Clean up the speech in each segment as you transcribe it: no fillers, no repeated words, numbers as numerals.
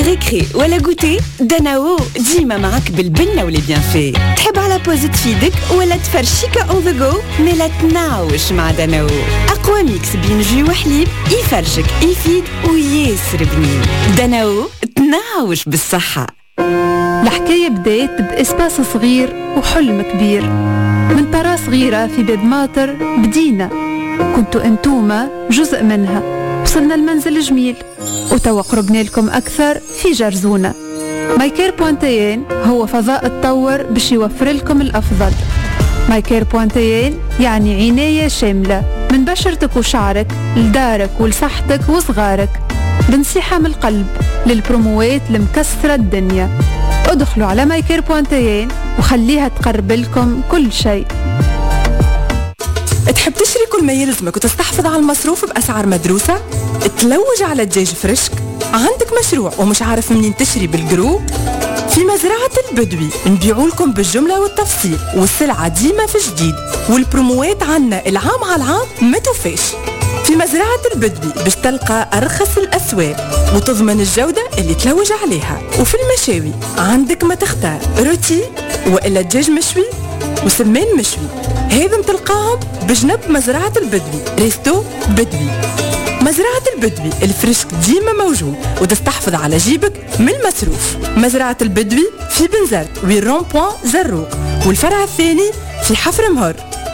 ريكري ولا جوتي، داناو ديما معك بالبنة واللي بيان في. تحب على بوز تفيدك ولا تفرشيكا اون ذا جو؟ ميلا تناوش مع داناو، اقوى ميكس بين جي وحليب يفرشك يفيد وياسر بنين. داناو تناوش بالصحة. الحكاية بدات بإسباس صغير وحلم كبير. من برا صغيرة في باب ماطر بدينا، كنتوا انتوما جزء منها. وصلنا المنزل جميل وتوا قربنا لكم أكثر في جرزونة. مايكير بوانتيين هو فضاء تطور باش يوفر لكم الأفضل. مايكير بوانتيين يعني عناية شاملة من بشرتك وشعرك لدارك ولصحتك وصغارك، بنصيحة من القلب للبروموات المكسرة الدنيا. ادخلوا على مايكير بوانتيين وخليها تقرب لكم كل شيء. تحب تشتري كل ما يلزمك وتستحفظ على المصروف بأسعار مدروسة؟ تلوج على الدجاج فريشك؟ عندك مشروع ومش عارف منين تشتري بالجروب؟ في مزرعة البدوي نبيعوا لكم بالجملة والتفصيل، والسلعة ديما في جديد، والبروموات عنا العام على العام ما توفاش. في مزرعة البدوي باش تلقى أرخص الأسواق وتضمن الجودة اللي تلوج عليها. وفي المشاوي عندك ما تختار، روتي وإلا دجاج مشوي وسمان مشوي، هذم تلقاهم بجنب مزرعة البدوي. ريستو بدوي. مزرعة البدوي الفريشك ديما موجود وتستحفظ على جيبك من المصروف. مزرعة البدوي في بنزرت وين رون بوان زروق، والفرع الثاني في حفر مهر.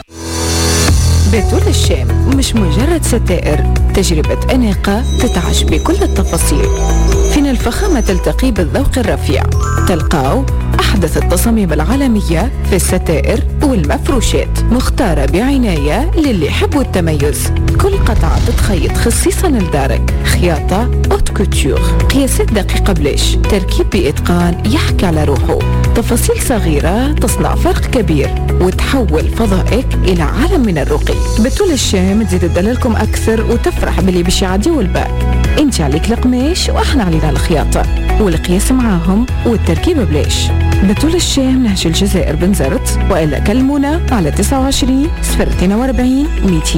بتول الشام مش مجرد ستائر، تجربة أناقة تتعش بكل التفاصيل. فين الفخامة تلتقي بالذوق الرفيع، تلقاو أحدث التصاميم العالمية في الستائر والمفروشات، مختارة بعناية للي يحبوا التميز. كل قطعة تتخيط خصيصا لدارك، خياطة اوت كوتور، قياسات دقيقة بليش، تركيب بإتقان يحكي على روحه. تفاصيل صغيرة تصنع فرق كبير وتحول فضائك إلى عالم من الرقي. بتول الشام تزيد تدللكم أكثر وتفرح باللي باش يعديوا الباقي. انت عليك القماش واحنا علينا الخياطة والقياس معاهم والتركيبة بليش. بتول الشام نهج الجزائر بنزرت، وإلا كلمونا على 29 042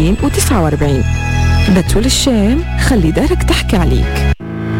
249. بتول الشام خلي دارك تحكي عليك.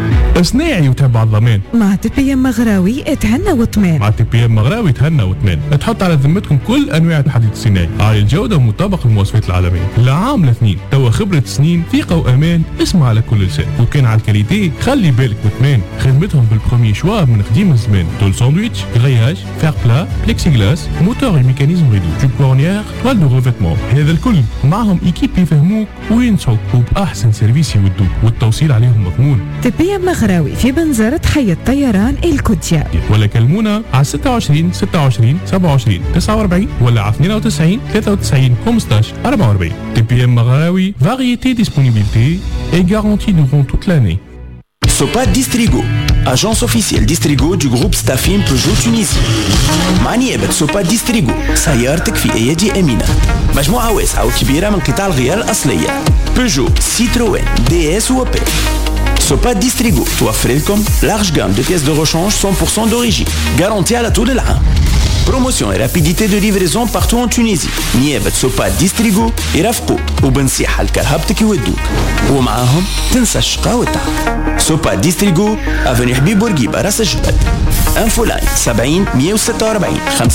صناعي وتبع الضمان مع تبي ام مغراوي اتهنى وطمان. مع تبي ام مغراوي تهنى وطمان. تحط على ذمتكم كل انواع الحديد الصناعي عالي الجوده ومطابق المواصفات العالميه. لعام لاثنين توا خبره سنين، ثقه وامان. اسمع على كل لسان. وكان على الكاليتي خلي بالك وطمان. خدمتهم بالبرومي شوا من قديم الزمان. طول ساندويتش، غرياج، فير بلا، بليكسي غلاس، موتور وميكانيزم ريدو، جوب كورنيير، توال دو ريفيتمون. هذا الكل معهم ايكيب يفهموك وينصحوك وباحسن سيرفيس يودوك، والتوصيل عليهم مضمون. تبي ام مغراوي في بنزرت حي الطيران الكوديا، ولا كلمونا على 26 26 27 49 ولا على 92 93 15 44. TPM مغراوي, variété, disponibilité et garantie durant toute l'année. Sopa Distrigo, agence officielle Distrigo du groupe Staffin Peugeot Tunisie. مع نيابة سوبا ديستريغو سيارتك في أيدي أمينة. مجموعة واسعة وكبيرة من قطع الغيار الأصلية بيجو، سيتروين، دي اس وبي. سوبا ديستريغو توفر لكم large gamme de pièces de rechange 100% d'origine, garantie على طول العام. Promotion et rapidité de livraison partout en Tunisie. نيابة سوبا ديستريغو يرافقوا وبنصيحة لكرهبتك يودوك، ومعاهم تنسى الشقا والتعب. سوبا ديستريغو افني حبيب بورقيبة راس الجبل. انفو لاين 70 146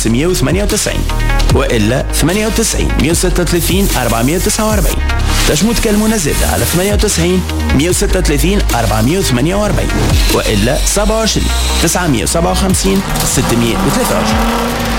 598 والا 98 136 449. تنجموا تكلمونا زادة على 98 136 448 والا 27 957 623.